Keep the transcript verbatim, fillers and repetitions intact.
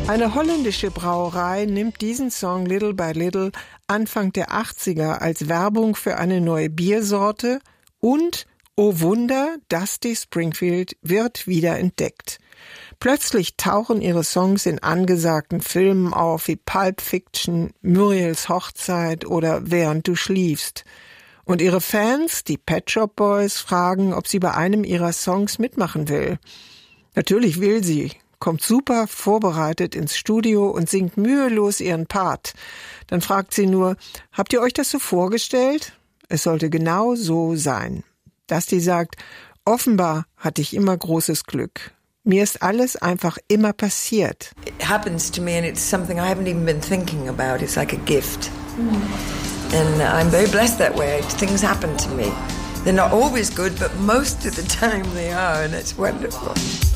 Eine holländische Brauerei nimmt diesen Song Little by Little Anfang der achtziger als Werbung für eine neue Biersorte und, oh Wunder, Dusty Springfield wird wieder entdeckt. Plötzlich tauchen ihre Songs in angesagten Filmen auf wie Pulp Fiction, Muriels Hochzeit oder Während du schliefst. Und ihre Fans, die Pet Shop Boys, fragen, ob sie bei einem ihrer Songs mitmachen will. Natürlich will sie, kommt super vorbereitet ins Studio und singt mühelos ihren Part. Dann fragt sie nur, habt ihr euch das so vorgestellt? Es sollte genau so sein. Dusty sagt, offenbar hatte ich immer großes Glück. Mir ist alles einfach immer passiert. It happens to me and it's something I haven't even been thinking about. It's like a gift. Mm. And I'm very blessed that way. Things happen to me. They're not always good, but most of the time they are, and it's wonderful.